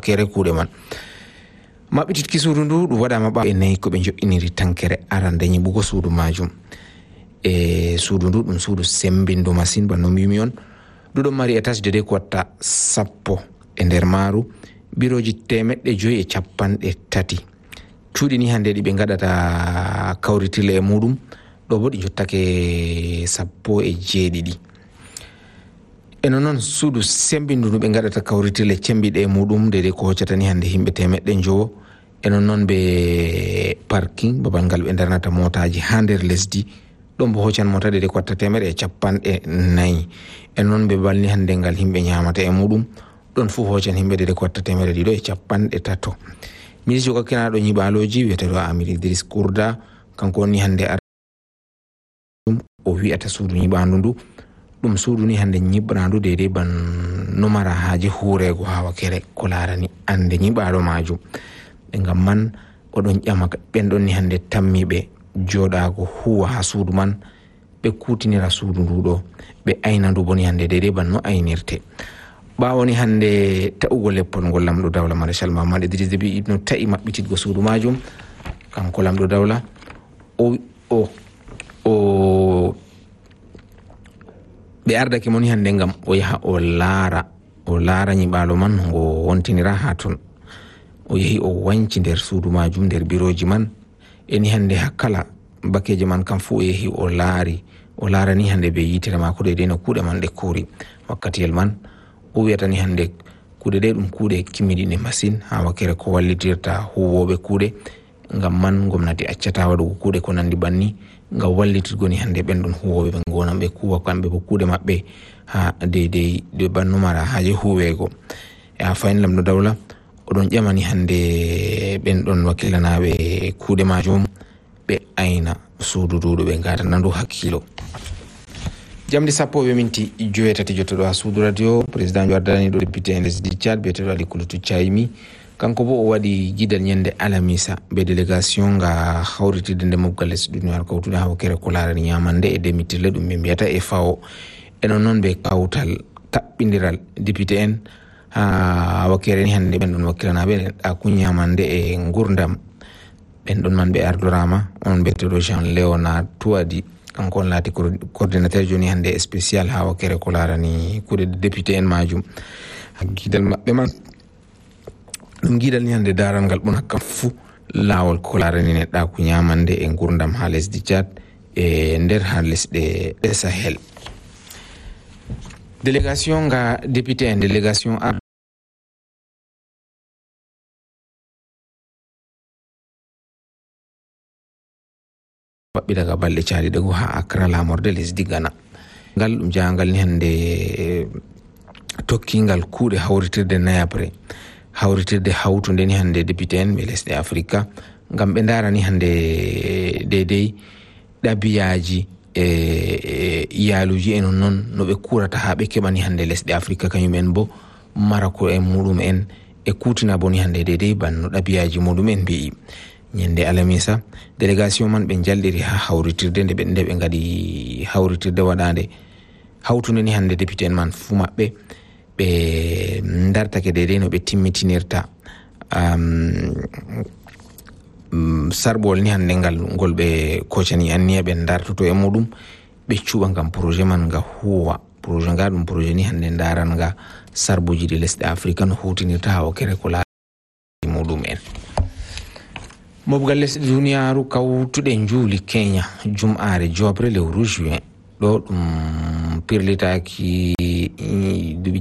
wakere kuude man maɓɓititki suudu ndu ɗum waɗama ɓawo e nayi ko ɓe jo'iniri tankere arande nyiɓugo suudu majum e suudu ndu ɗum suudu sembindu masine banno mbimi on ɗuɗon mari étage de ko watta 10 e nder maaru biroji 550 cuuɗi ni hande ɗi ɓe gaɗata kawritille e muɗum ɗo bo ɗi jottake 17 eno noon suudu sembindu ndu ɓe gaɗata kawritille cembiɗe e muɗum dede ko hoccatani hande himɓe 150 eno noon ɓe parking babal ngal ɓe darnata motaji ha nder lesdi ɗon bo hoccan mota dede ko watta 150 eno noon ɓe balni hande ngal himɓe ñamata e muɗum ɗon fu hoccan himɓe dede ko watta 250 ministre kakkinaɗo ñiɓaloji wiyeteɗo Amir Idris Kourda kanko woni hande o wi'ata suudu ñiɓandu ndu ɗum suudu ni hande ñiɓrandu dede ban numara haaji huurego ha wakere ko larani ande ñiɓaɗo majum ɓe ngam man oɗon ƴama ɓen ɗon ni hande tammiɓe joɗago huwa ha suudu man ɓe kutinira suudu ndu ɗo ɓe ayna ndu boni hande dede ban no aynirte ɓawo ni hande ta'ugo leppol ngol lamɗo dawla maréchal Mamadou Idriss Déby no ta'i maɓɓititgo suudu majum kanko lamɗo dawla ɓe ardake moni hande ngam o yaha o laara ñiɓalo man ngo wontinira ha ton o yehi o wanci nder suudu majum nder biroji man eni hande hakkala bakeje man kam fu o yehi o laarani hande ɓe yitere mako de no kuuɗe man ɗe kuuri wakkatiyel man o wiyata ni hande kuuɗe ɗe ɗum kuuɗe kimmiɗine masine ha wakere ko wallitirta huwoɓe kuuɗe ngam man gomnati accata waɗugo kuuɗe ko nandi banni ngam wallitirgo ni hande ɓen ɗon huwoɓe ɓe gonan ɓe kuwa kamɓe bo kuuɗe maɓɓe ha deydey de bannumara haaji huwego e ha fayin lamɗo dawla oɗon ƴamani hande ɓen ɗon wakkilanaɓe kuuɗe majum ɓe ayna suudu nduɗo ɓe gadana ndu hakkilo. Jamdi 10:07 jottoɗo ha suudu radio président jo ardaniɗo député en lesdi Tchad biyeteɗo Ali Kulutu Chaymi kanko bo o waɗi guidal ñande alamisa be délégation nga hawritirde nde mobgal lesdi duniyaru kawtude ha wakere ko larani ñamande e demitirle ɗum ɓe mbiyata e FAO eno noon ɓe kawtal taɓɓidiral député en ha wakere ni hande ɓen ɗon wakkilanaɓe ɗaku ñamande e gurdam ɓen ɗon man ɓe ardorama on biyeteɗo Jean Léonard Touadi kanko on laati coordinateur joni hande spécial ha wakere ko larani kuuɗe député en majum guidal maɓɓe man ɗum guidal ni hande daral ngal ɓon hakka fuu lawol ko larani neɗɗaku ñamande e gurdam ha lesdi Tchad e nder ha lesɗe ɗe Sahel. Délégation nga député en délégation maɓɓi daga balɗe caali dago ha Accra lamorde lesdi Ghana ngal ɗum jangal ni hande tokkingal kuuɗe hawritirde nayabre hawritirde hawtude ni hande député en ɓe lesɗe Africa ngam ɓe darani hande deydey ɗabiyaji e iyaluji e non no ɓe kurata ha ɓe keɓani hande lesɗe Africa kañumen bo marako en muɗum en e kutina boni hande deydey banno ɗabiyaji muɗum en mbi'i ñande alamisa délégation man ɓe jalliri ha hawritirde nde ɓe ngadi hawritirde waɗande hawtude ni hande député en man fu maɓɓe ɓe dartake deydey no ɓe timmitinirta sarɓol ni hande ngol ɓe kocani anniya ɓe dartoto e muɗum ɓe cuɓa ngam projet man nga huwa projet nga ɗum projet ni hande daran nga sarbuji ɗi lesɗe Africa no hutinirta ha wakere ko laari muɗum en. Mobgal lesɗe duniyaru kawtuɗe juuli Kenya jum'are jobre lewru juin ɗo ɗum pirlitaki duuɓi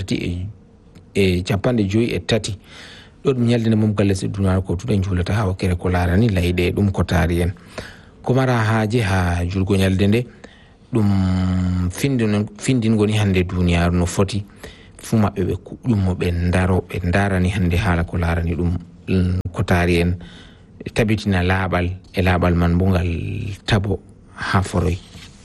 53 ɗo ɗum yaldinde mobgal lesɗe duniyaru kawtuɗe juulata ha wakere ko larani layɗe ɗum ko taari en ko mara haaje ha julgo ñalde nde ɗum findingoni hande duniyaru no foti fu maɓɓe ɓe kuƴummo ɓe darani hande haala ko larani ɗum ko taari en tabitina laaɓal e laaɓal man bo ngal tabo ha foroy.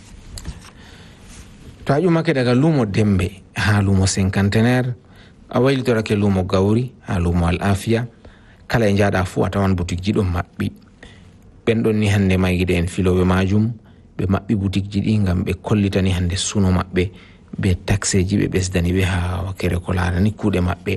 To a ƴumake daga lumo Dembe ha lumo Cinquantenaire a waylitorake lumo Gawri ha lumo Al Afia kala e jaaɗa fu a tawan boutique ji ɗon maɓɓi ɓen ɗon ni hande mayguide en filoɓe majum ɓe maɓɓi boutique ji ɗi ngam ɓe kollitani hande suno maɓɓe be taxeji ɓe ɓesdani ɓe ha wakere ko larani kuuɗe maɓɓe